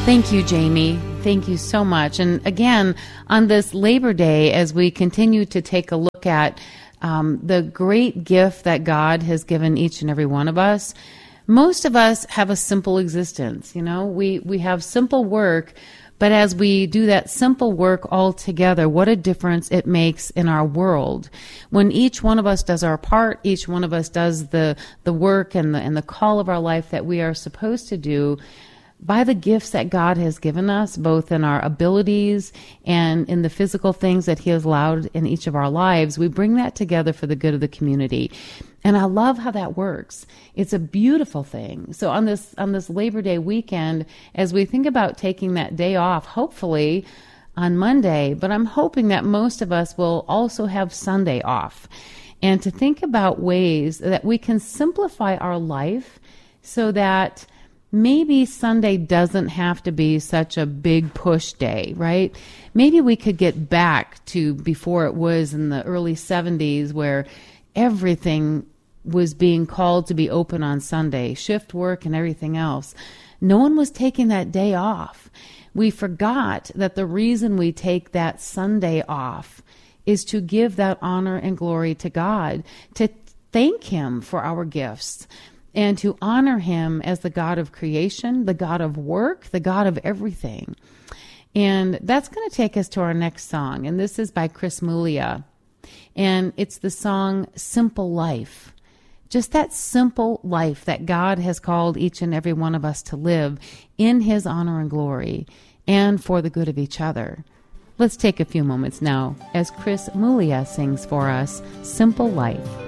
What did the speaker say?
Thank you, Jamie. Thank you so much. And again, on this Labor Day, as we continue to take a look at the great gift that God has given each and every one of us, most of us have a simple existence. You know, we have simple work, but as we do that simple work all together, what a difference it makes in our world. When each one of us does our part, each one of us does the work and the call of our life that we are supposed to do, by the gifts that God has given us, both in our abilities and in the physical things that He has allowed in each of our lives, we bring that together for the good of the community. And I love how that works. It's a beautiful thing. So on this Labor Day weekend, as we think about taking that day off, hopefully on Monday, but I'm hoping that most of us will also have Sunday off, and to think about ways that we can simplify our life so that maybe Sunday doesn't have to be such a big push day, right? Maybe we could get back to before it was in the early 70s where everything was being called to be open on Sunday, shift work and everything else. No one was taking that day off. We forgot that the reason we take that Sunday off is to give that honor and glory to God, to thank Him for our gifts, and to honor Him as the God of creation, the God of work, the God of everything. And that's going to take us to our next song. And this is by Chris Muglia. And it's the song Simple Life. Just that simple life that God has called each and every one of us to live in His honor and glory and for the good of each other. Let's take a few moments now as Chris Muglia sings for us Simple Life.